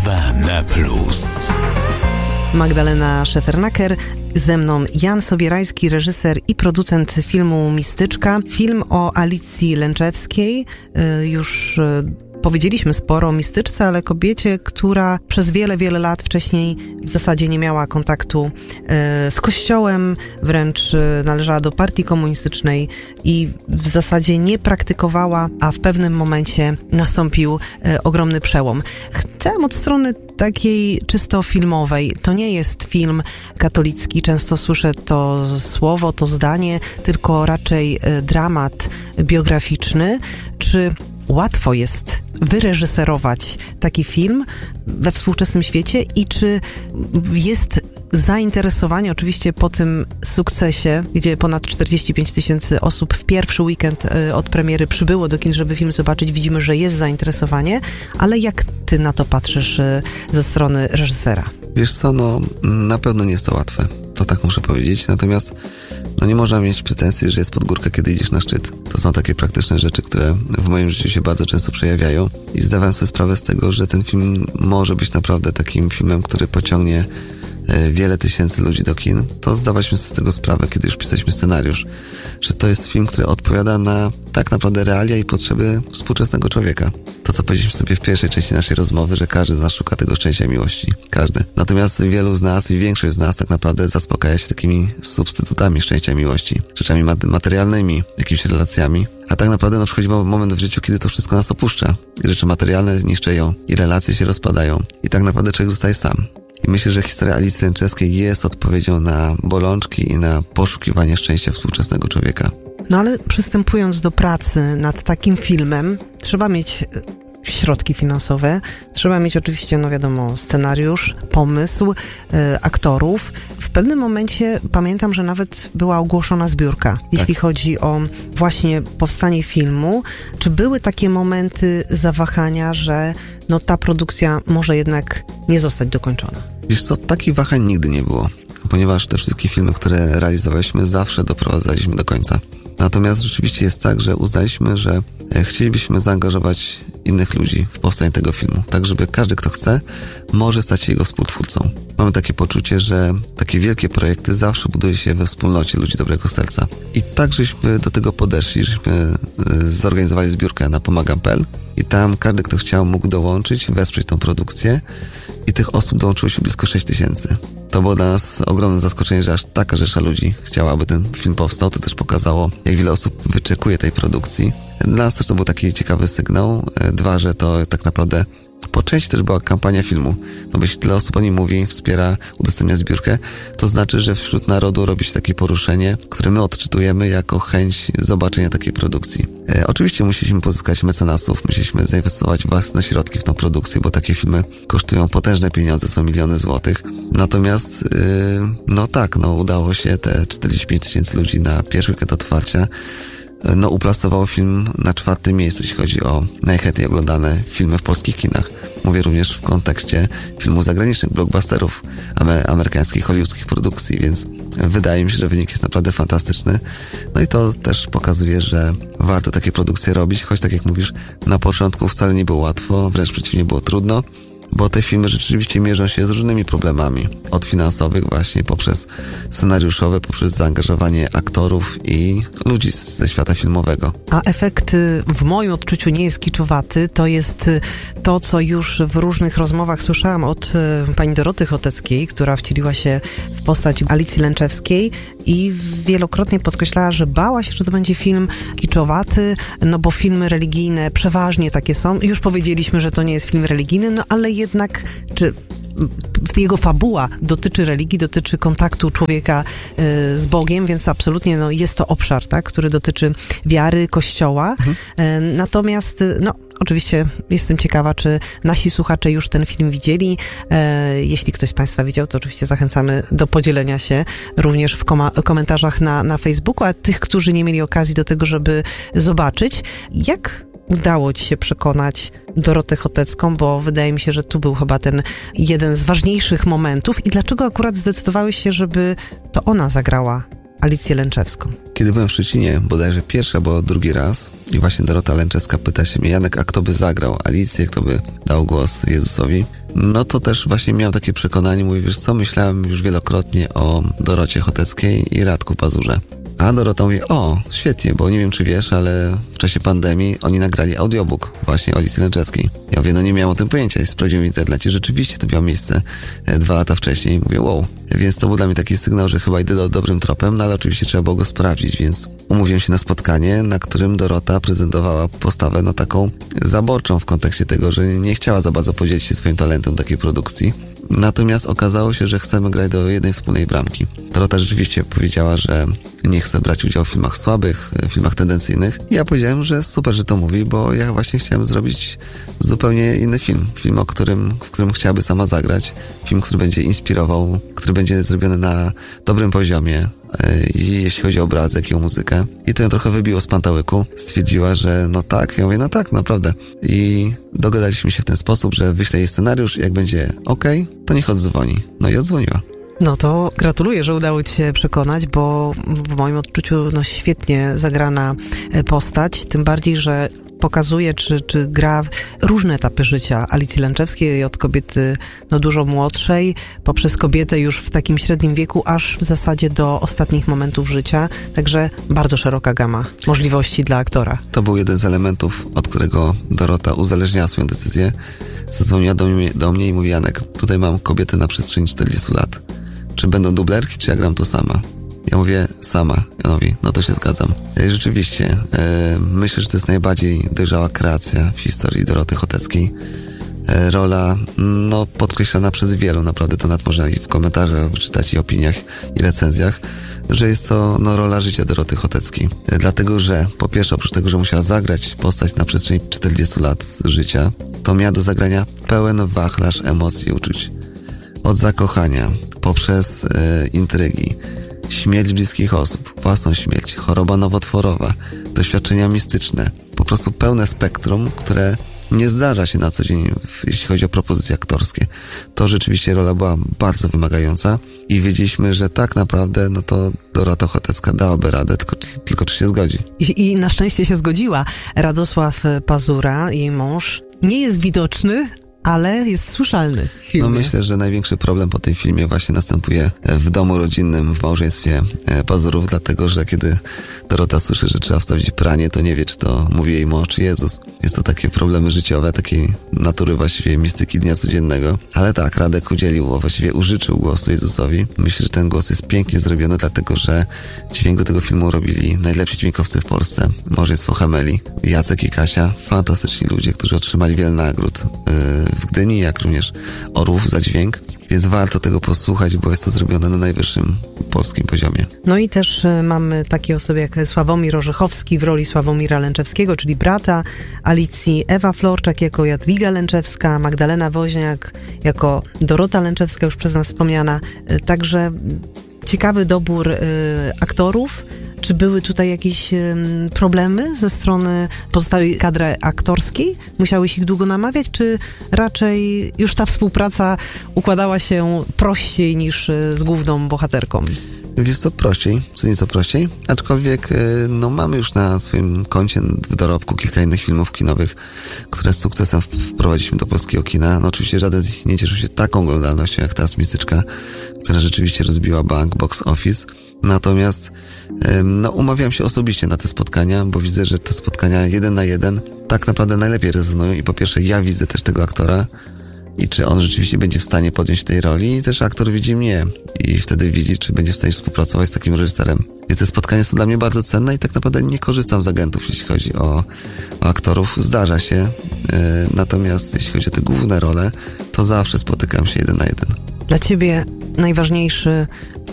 Kawa na plus. Magdalena Szefernaker, ze mną Jan Sobierański, reżyser i producent filmu Mistyczka. Film o Alicji Lęczewskiej. Już powiedzieliśmy sporo o Mistyczce, ale kobiecie, która przez wiele, wiele lat wcześniej w zasadzie nie miała kontaktu z Kościołem, wręcz należała do partii komunistycznej i w zasadzie nie praktykowała, a w pewnym momencie nastąpił ogromny przełom. Chciałam od strony takiej czysto filmowej. To nie jest film katolicki, często słyszę to słowo, to zdanie, tylko raczej dramat biograficzny. Czy łatwo jest wyreżyserować taki film we współczesnym świecie i czy jest zainteresowanie, oczywiście po tym sukcesie, gdzie ponad 45 000 osób w pierwszy weekend od premiery przybyło do kin, żeby film zobaczyć, widzimy, że jest zainteresowanie, ale jak ty na to patrzysz ze strony reżysera? Wiesz co, na pewno nie jest to łatwe, to tak muszę powiedzieć, natomiast nie można mieć pretensji, że jest pod górkę, kiedy idziesz na szczyt. To są takie praktyczne rzeczy, które w moim życiu się bardzo często przejawiają i zdawałem sobie sprawę z tego, że ten film może być naprawdę takim filmem, który pociągnie wiele tysięcy ludzi do kin. To zdawaliśmy sobie z tego sprawę, kiedy już pisaliśmy scenariusz, że to jest film, który odpowiada na tak naprawdę realia i potrzeby współczesnego człowieka. To, co powiedzieliśmy sobie w pierwszej części naszej rozmowy, że każdy z nas szuka tego szczęścia i miłości. Każdy. Natomiast wielu z nas i większość z nas tak naprawdę zaspokaja się takimi substytutami szczęścia i miłości. Rzeczami materialnymi, jakimiś relacjami. A tak naprawdę przychodzi moment w życiu, kiedy to wszystko nas opuszcza. I rzeczy materialne niszczeją i relacje się rozpadają. I tak naprawdę człowiek zostaje sam. I myślę, że historia Alicji Lęczewskiej jest odpowiedzią na bolączki i na poszukiwanie szczęścia współczesnego człowieka. No ale przystępując do pracy nad takim filmem, trzeba mieć środki finansowe, trzeba mieć oczywiście, scenariusz, pomysł, aktorów. W pewnym momencie pamiętam, że nawet była ogłoszona zbiórka, jeśli chodzi o właśnie powstanie filmu. Czy były takie momenty zawahania, że ta produkcja może jednak nie zostać dokończona? Wiesz co, takich wahań nigdy nie było, ponieważ te wszystkie filmy, które realizowaliśmy, zawsze doprowadzaliśmy do końca. Natomiast rzeczywiście jest tak, że uznaliśmy, że chcielibyśmy zaangażować innych ludzi w powstanie tego filmu, tak żeby każdy, kto chce, może stać się jego współtwórcą. Mamy takie poczucie, że takie wielkie projekty zawsze buduje się we wspólnocie ludzi dobrego serca. I tak żeśmy do tego podeszli, żeśmy zorganizowali zbiórkę na pomagam.pl i tam każdy, kto chciał, mógł dołączyć, wesprzeć tą produkcję i tych osób dołączyło się blisko 6 000. To było dla nas ogromne zaskoczenie, że aż taka rzesza ludzi chciała, aby ten film powstał. To też pokazało, jak wiele osób wyczekuje tej produkcji. Dla nas też to był taki ciekawy sygnał. 2, że to tak naprawdę po części też była kampania filmu. Bo jeśli tyle osób o nim mówi, wspiera, udostępnia zbiórkę, to znaczy, że wśród narodu robi się takie poruszenie, które my odczytujemy jako chęć zobaczenia takiej produkcji. Oczywiście musieliśmy pozyskać mecenasów, musieliśmy zainwestować własne środki w tą produkcję, bo takie filmy kosztują potężne pieniądze, są miliony złotych. Natomiast, udało się te 45 000 ludzi na pierwszy weekend otwarcia. Uplasował film na 4. miejscu, jeśli chodzi o najchętniej oglądane filmy w polskich kinach. Mówię również w kontekście filmów zagranicznych, blockbusterów amerykańskich, hollywoodzkich produkcji, więc wydaje mi się, że wynik jest naprawdę fantastyczny. I to też pokazuje, że warto takie produkcje robić, choć tak jak mówisz, na początku wcale nie było łatwo, wręcz przeciwnie, było trudno. Bo te filmy rzeczywiście mierzą się z różnymi problemami. Od finansowych właśnie, poprzez scenariuszowe, poprzez zaangażowanie aktorów i ludzi ze świata filmowego. A efekt w moim odczuciu nie jest kiczowaty. To jest to, co już w różnych rozmowach słyszałam od pani Doroty Choteckiej, która wcieliła się w postać Alicji Lęczewskiej i wielokrotnie podkreślała, że bała się, że to będzie film kiczowaty, bo filmy religijne przeważnie takie są. Już powiedzieliśmy, że to nie jest film religijny, ale jednak, czy jego fabuła dotyczy religii, dotyczy kontaktu człowieka z Bogiem, więc absolutnie jest to obszar, który dotyczy wiary, Kościoła. Natomiast oczywiście jestem ciekawa, czy nasi słuchacze już ten film widzieli. Jeśli ktoś z Państwa widział, to oczywiście zachęcamy do podzielenia się również w komentarzach na Facebooku, a tych, którzy nie mieli okazji do tego, żeby zobaczyć, jak udało Ci się przekonać Dorotę Chotecką, bo wydaje mi się, że tu był chyba ten jeden z ważniejszych momentów i dlaczego akurat zdecydowałeś się, żeby to ona zagrała Alicję Lęczewską? Kiedy byłem w Szczecinie, bodajże pierwszy albo drugi raz i właśnie Dorota Lęczewska pyta się mnie: Janek, a kto by zagrał Alicję, kto by dał głos Jezusowi? no to też właśnie miałem takie przekonanie, mówię, wiesz co, myślałem już wielokrotnie o Dorocie Choteckiej i Radku Pazurze. A Dorota mówi, o, świetnie, bo nie wiem, czy wiesz, ale w czasie pandemii oni nagrali audiobook właśnie o Alicji Lęczewskiej. Ja mówię, no nie miałem o tym pojęcia i sprawdziłem w internecie, rzeczywiście to miało miejsce 2 lata wcześniej. Mówię, wow. Więc to był dla mnie taki sygnał, że chyba idę dobrym tropem, no ale oczywiście trzeba było go sprawdzić, więc umówiłem się na spotkanie, na którym Dorota prezentowała postawę no taką zaborczą w kontekście tego, że nie chciała za bardzo podzielić się swoim talentem takiej produkcji. Natomiast okazało się, że chcemy grać do jednej wspólnej bramki. Dorota rzeczywiście powiedziała, że nie chce brać udziału w filmach słabych, filmach tendencyjnych. I ja powiedziałem, że super, że to mówi, bo ja właśnie chciałem zrobić zupełnie inny film. Film, w którym chciałaby sama zagrać. Film, który będzie inspirował, który będzie zrobiony na dobrym poziomie. I jeśli chodzi o obrazek i o muzykę. I to ją trochę wybiło z pantałyku. Stwierdziła, że no tak. Ja mówię, no tak, naprawdę. I dogadaliśmy się w ten sposób, że wyślę jej scenariusz i jak będzie okej, to niech odzwoni. No i odzwoniła. No to gratuluję, że udało ci się przekonać, bo w moim odczuciu no świetnie zagrana postać, tym bardziej, że pokazuje, czy gra różne etapy życia Alicji Lęczewskiej, od kobiety no dużo młodszej, poprzez kobietę już w takim średnim wieku, aż w zasadzie do ostatnich momentów życia. Także bardzo szeroka gama możliwości dla aktora. To był jeden z elementów, od którego Dorota uzależniała swoją decyzję. Zadzwoniła do mnie i mówi, Janek, tutaj mam kobietę na przestrzeni 40 lat. Czy będą dublerki, czy ja gram to sama? Ja mówię, sama. Ja mówi, no to się zgadzam. I rzeczywiście, myślę, że to jest najbardziej dojrzała kreacja w historii Doroty Choteckiej. Rola, no, podkreślana przez wielu, naprawdę to nawet można i w komentarzach czytać i opiniach i recenzjach, że jest to, no, rola życia Doroty Choteckiej. Dlatego, że po pierwsze, oprócz tego, że musiała zagrać postać na przestrzeni 40 lat życia, to miała do zagrania pełen wachlarz emocji i uczuć. Od zakochania, poprzez intrygi, śmierć bliskich osób, własną śmierć, choroba nowotworowa, doświadczenia mistyczne. Po prostu pełne spektrum, które nie zdarza się na co dzień, jeśli chodzi o propozycje aktorskie. To rzeczywiście rola była bardzo wymagająca i wiedzieliśmy, że tak naprawdę no to Dorota Chotecka dałaby radę, tylko czy się zgodzi. I na szczęście się zgodziła. Radosław Pazura, jej mąż, nie jest widoczny, ale jest słyszalny w filmie. No myślę, że największy problem po tym filmie właśnie następuje w domu rodzinnym, w małżeństwie Pazurów, dlatego, że kiedy Dorota słyszy, że trzeba wstawić pranie, to nie wie, czy to mówi jej mąż, czy Jezus. Jest to takie problemy życiowe, takiej natury właściwie mistyki dnia codziennego. Ale tak, Radek udzielił, właściwie użyczył głosu Jezusowi. Myślę, że ten głos jest pięknie zrobiony, dlatego, że dźwięk do tego filmu robili najlepsi dźwiękowcy w Polsce. Małżeństwo Hameli, Jacek i Kasia, fantastyczni ludzie, którzy otrzymali wiele nagród w Gdyni, jak również Orłów za dźwięk, więc warto tego posłuchać, bo jest to zrobione na najwyższym polskim poziomie. No i też mamy takie osoby jak Sławomir Orzechowski w roli Sławomira Lęczewskiego, czyli brata Alicji, Ewa Florczak jako Jadwiga Lęczewska, Magdalena Woźniak jako Dorota Lęczewska, już przez nas wspomniana. Także ciekawy dobór aktorów. Czy były tutaj jakieś problemy ze strony pozostałej kadry aktorskiej? Musiałeś ich długo namawiać, czy raczej już ta współpraca układała się prościej niż z główną bohaterką? Wiesz co, prościej, co nieco prościej, aczkolwiek no mamy już na swoim koncie w dorobku kilka innych filmów kinowych, które z sukcesem wprowadziliśmy do polskiego kina. No oczywiście żaden z nich nie cieszył się taką oglądalnością jak ta Mistyczka, która rzeczywiście rozbiła bank, box office. Natomiast no umawiam się osobiście na te spotkania, bo widzę, że te spotkania 1 na 1 tak naprawdę najlepiej rezonują i po pierwsze ja widzę też tego aktora i czy on rzeczywiście będzie w stanie podjąć tej roli i też aktor widzi mnie i wtedy widzi, czy będzie w stanie współpracować z takim reżyserem. Więc te spotkania są dla mnie bardzo cenne i tak naprawdę nie korzystam z agentów, jeśli chodzi o aktorów. Zdarza się, natomiast jeśli chodzi o te główne role, to zawsze spotykam się 1 na 1. Dla ciebie najważniejszy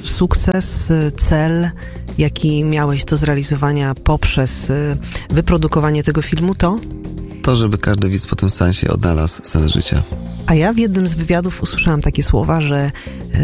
sukces, cel, jaki miałeś do zrealizowania poprzez wyprodukowanie tego filmu, to? To, żeby każdy widz po tym seansie odnalazł sens życia. A ja w jednym z wywiadów usłyszałam takie słowa, że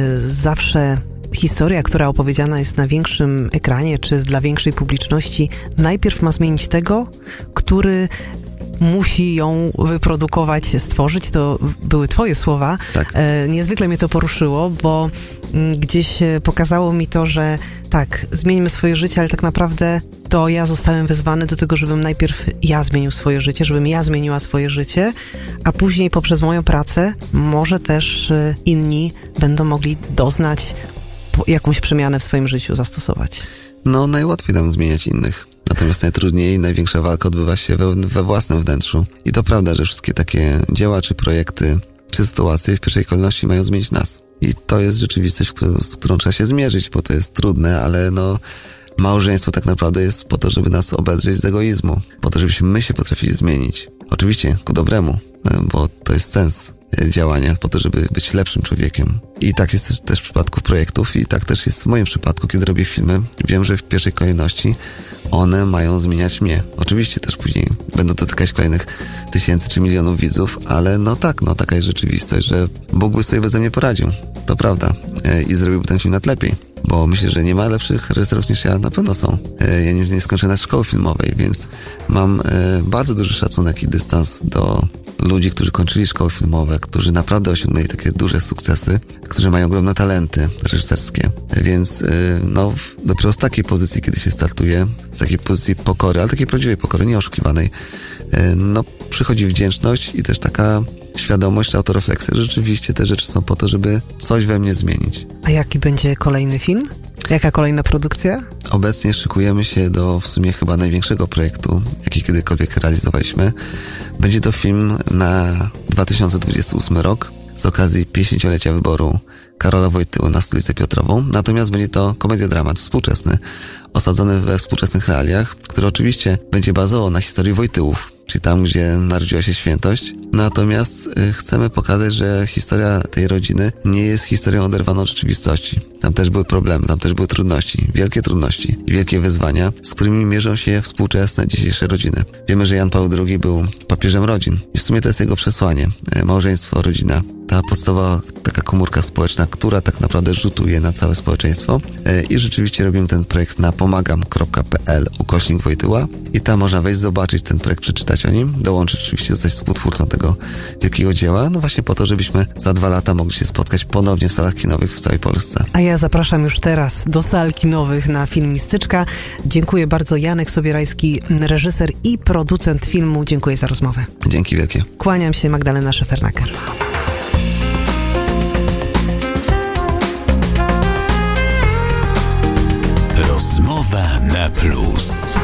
zawsze historia, która opowiedziana jest na większym ekranie, czy dla większej publiczności, najpierw ma zmienić tego, który musi ją wyprodukować, stworzyć. To były twoje słowa. Tak. Niezwykle mnie to poruszyło, bo gdzieś pokazało mi to, że tak, zmieńmy swoje życie, ale tak naprawdę to ja zostałem wezwany do tego, żebym najpierw ja zmienił swoje życie, żebym ja zmieniła swoje życie, a później poprzez moją pracę może też inni będą mogli doznać, jakąś przemianę w swoim życiu zastosować. No, najłatwiej nam zmieniać innych. Natomiast najtrudniej i największa walka odbywa się we własnym wnętrzu. I to prawda, że wszystkie takie dzieła, czy projekty, czy sytuacje w pierwszej kolejności mają zmienić nas. I to jest rzeczywistość, z którą trzeba się zmierzyć, bo to jest trudne, ale małżeństwo tak naprawdę jest po to, żeby nas obedrzeć z egoizmu. Po to, żebyśmy my się potrafili zmienić. Oczywiście ku dobremu, bo to jest sens działania, po to, żeby być lepszym człowiekiem. I tak jest też w przypadku projektów i tak też jest w moim przypadku, kiedy robię filmy. Wiem, że w pierwszej kolejności one mają zmieniać mnie. Oczywiście też później będą dotykać kolejnych tysięcy czy milionów widzów, ale taka jest rzeczywistość, że Bóg by sobie beze mnie poradził. To prawda. I zrobiłby ten film nawet lepiej. Bo myślę, że nie ma lepszych reżyserów niż ja, na pewno są. Ja nie skończyłem szkoły filmowej, więc mam bardzo duży szacunek i dystans do ludzi, którzy kończyli szkoły filmowe, którzy naprawdę osiągnęli takie duże sukcesy, którzy mają ogromne talenty reżyserskie. Więc dopiero z takiej pozycji, kiedy się startuje, z takiej pozycji pokory, ale takiej prawdziwej pokory, nie oszukiwanej, przychodzi wdzięczność i też taka świadomość, autorefleksja, że rzeczywiście te rzeczy są po to, żeby coś we mnie zmienić. A jaki będzie kolejny film? Jaka kolejna produkcja? Obecnie szykujemy się do w sumie chyba największego projektu, jaki kiedykolwiek realizowaliśmy. Będzie to film na 2028 rok z okazji 50-lecia wyboru Karola Wojtyły na stolicę Piotrową. Natomiast będzie to komediodramat współczesny, osadzony we współczesnych realiach, który oczywiście będzie bazował na historii Wojtyłów, czyli tam, gdzie narodziła się świętość. Natomiast chcemy pokazać, że historia tej rodziny nie jest historią oderwaną od rzeczywistości. Tam też były problemy, tam też były trudności, wielkie trudności i wielkie wyzwania, z którymi mierzą się współczesne, dzisiejsze rodziny. Wiemy, że Jan Paweł II był papieżem rodzin i w sumie to jest jego przesłanie. Małżeństwo, rodzina. Ta podstawowa taka komórka społeczna, która tak naprawdę rzutuje na całe społeczeństwo. I rzeczywiście robimy ten projekt na pomagam.pl/Wojtyła i tam można wejść, zobaczyć ten projekt, przeczytać o nim, dołączyć oczywiście, zostać współtwórcą tego wielkiego dzieła, właśnie po to, żebyśmy za 2 lata mogli się spotkać ponownie w salach kinowych w całej Polsce. A ja zapraszam już teraz do sal kinowych na film Mistyczka. Dziękuję bardzo. Janek Sobierajski, reżyser i producent filmu. Dziękuję za rozmowę. Dzięki wielkie. Kłaniam się, Magdalena Szefernaker. Rozmowa na plus.